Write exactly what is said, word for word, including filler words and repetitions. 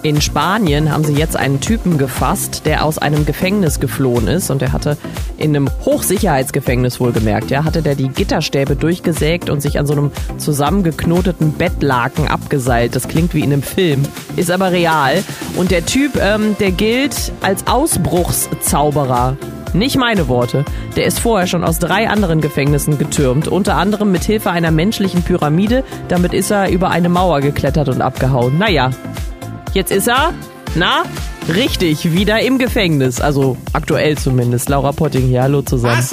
In Spanien haben sie jetzt einen Typen gefasst, der aus einem Gefängnis geflohen ist und der hatte in einem Hochsicherheitsgefängnis wohlgemerkt, ja, hatte der die Gitterstäbe durchgesägt und sich an so einem zusammengeknoteten Bettlaken abgeseilt. Das klingt wie in einem Film, ist aber real. Und der Typ, ähm, der gilt als Ausbruchszauberer. Nicht meine Worte. Der ist vorher schon aus drei anderen Gefängnissen getürmt, unter anderem mit Hilfe einer menschlichen Pyramide. Damit ist er über eine Mauer geklettert und abgehauen. Naja. Jetzt ist er, na, richtig, wieder im Gefängnis. Also aktuell zumindest. Laura Potting hier, hallo zusammen.